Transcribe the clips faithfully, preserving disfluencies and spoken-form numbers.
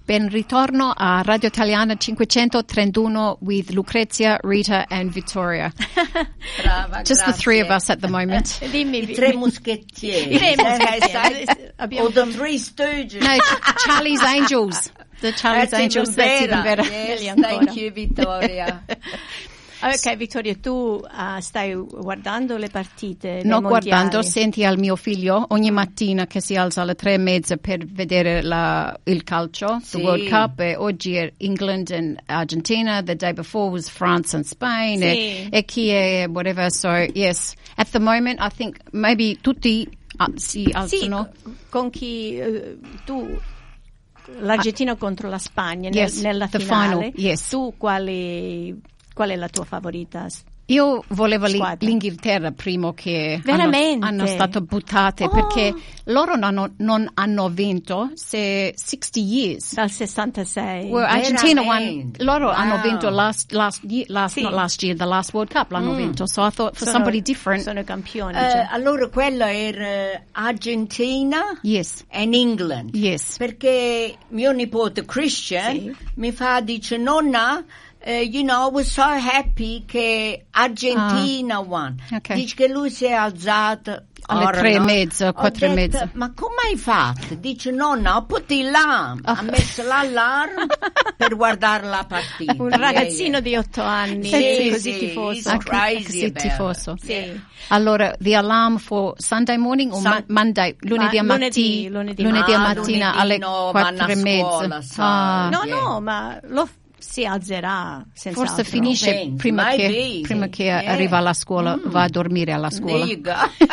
Ben ritorno a Radio Italiana cinquecentotrentuno with Lucrezia, Rita and Victoria. Brava, Just grazie. the three of us at the moment. Dimmi, I tre moschettieri. I tre moschettieri. O the Three Stooges. No, Charlie's Angels. The Charlie's That's Angels. even That's even better. better. Yes, thank you, Vittoria. Ok, Vittoria, tu uh, stai guardando le partite dei Non mondiali? guardando, senti al mio figlio ogni mattina che si alza alle tre e mezza per vedere la, il calcio, Sì. the World Cup, e oggi è England and Argentina, the day before was France and Spain, Sì. e, e chi è, whatever, so yes. At the moment, I think maybe tutti uh, si alzano. Sì, con chi uh, tu... L'Argentina contro la Spagna nel, Yes, nella the finale. final, yes. Tu quali, qual è la tua favorita? Io volevo li, Squadra. l'Inghilterra prima che Veramente? hanno, hanno stato buttate, Oh. perché loro non hanno, non hanno vinto se sixty years. Dal sessantasei. Well, Argentina won, Veramente? loro Wow. hanno vinto last last year, last Sì. not last year, the last World Cup l'hanno Mm. vinto. So I thought for Sono- somebody different. Sono i campioni. Eh, cioè. allora quella era Argentina Yes. and England. Yes. Perché mio nipote Christian Sì. mi fa, dice, nonna, eh, you know, I was so happy che Argentina won. ok. Dice che lui si è alzato Alle ora tre e no. mezza, Ho quattro e detto, mezza. ma come hai fatto? Dice, nonna, ho put il alarm. Oh. Ha messo l'allarm per guardare la partita. Un Yeah, ragazzino yeah. di otto anni, Sì, così sì, tifoso. he's crazy Così about tifoso. it. Sì. Allora, the alarm for Sunday morning o Sun- ma- Monday, lunedì a Ma- mattina, lunedì, lunedì. lunedì a Ah, mattina lunedì alle no, quattro vanno e a mezza. scuola, sai. Ah. No, Yeah. no, ma lo si alzerà senza Forse altro. finisce Penso, prima che, maybe. prima che Yeah. arriva alla scuola, Mm. va a dormire alla There scuola. you go.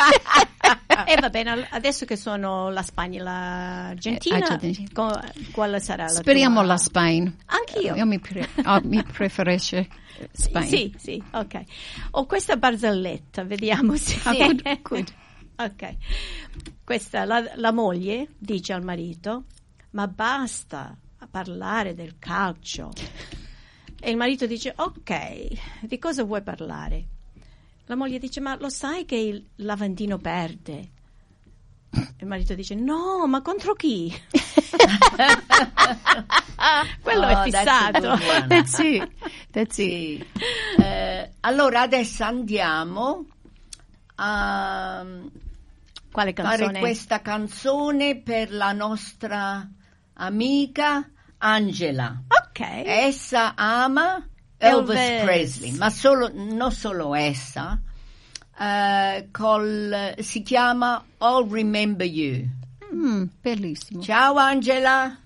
E va bene, al- adesso che sono la Spagna e l'Argentina, Eh, Argentina. co- quale sarà la Speriamo tua? la Spain. Anch'io. Io mi, pre- oh, mi preferisce Spain. Sì, sì, ok. Ho questa barzelletta, vediamo se... Ah, good, good. Ok. Questa, la, la moglie dice al marito, ma basta a parlare del calcio. E il marito dice, ok, di cosa vuoi parlare? La moglie dice, ma lo sai che il lavandino perde? E il marito dice, no, ma contro chi? Quello Oh, è that's a fissato. good one. That's it. That's it. Sì. Eh, allora adesso andiamo a Quale fare canzone? questa canzone per la nostra amica Angela. Ok. Essa ama Elvis, Elvis. Presley, ma solo, non solo essa, eh, col, si chiama I'll Remember You. Mm, bellissimo. Ciao Angela.